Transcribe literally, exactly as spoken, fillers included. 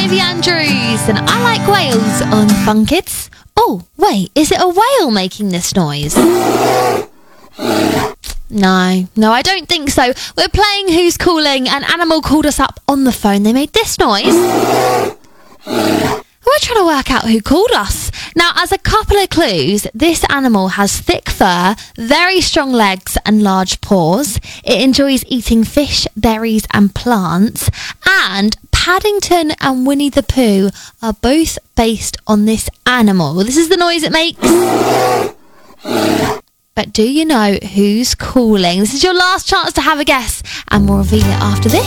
Ivy Andrews and I Like Whales on Fun Kids. Oh, wait, is it a whale making this noise? No, no, I don't think so. We're playing Who's Calling. An animal called us up on the phone. They made this noise. We're trying to work out who called us. Now, as a couple of clues, this animal has thick fur, very strong legs and large paws. It enjoys eating fish, berries and plants. And Paddington and Winnie the Pooh are both based on this animal. This is the noise it makes. But do you know who's calling? This is your last chance to have a guess, and we'll reveal it after this.